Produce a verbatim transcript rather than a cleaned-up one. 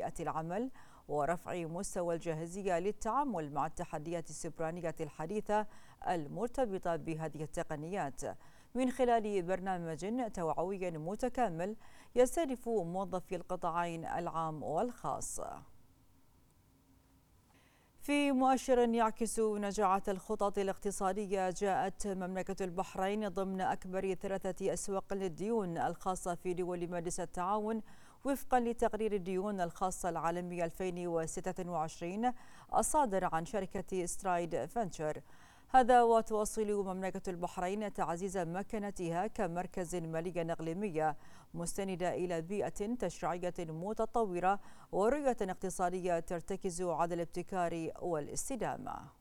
بيئة العمل ورفع مستوى الجاهزية للتعامل مع التحديات السبرانية الحديثة المرتبطة بهذه التقنيات من خلال برنامج توعوي متكامل يستهدف موظفي القطاعين العام والخاص. في مؤشر يعكس نجاعة الخطط الاقتصادية، جاءت مملكة البحرين ضمن أكبر ثلاثة أسواق للديون الخاصة في دول مجلس التعاون وفقا لتقرير الديون الخاصة العالمي ألفين وستة وعشرين الصادر عن شركة سترايد فنتشر. هذا وتواصل مملكة البحرين تعزيز مكانتها كمركز مالي إقليمي مستندة إلى بيئة تشريعية متطورة ورؤية اقتصادية ترتكز على الابتكار والاستدامة.